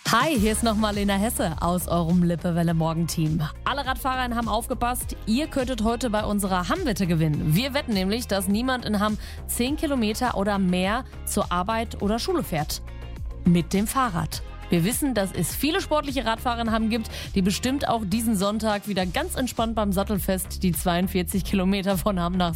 Hi, hier ist nochmal Lena Hesse aus eurem Lippewelle-Morgenteam. Alle Radfahrer in Hamm aufgepasst, ihr könntet heute bei unserer Hamm-Wette gewinnen. Wir wetten nämlich, dass niemand in Hamm 10 Kilometer oder mehr zur Arbeit oder Schule fährt. Mit dem Fahrrad. Wir wissen, dass es viele sportliche Radfahrer in Hamm gibt, die bestimmt auch diesen Sonntag wieder ganz entspannt beim Sattelfest die 42 Kilometer von Hamm nach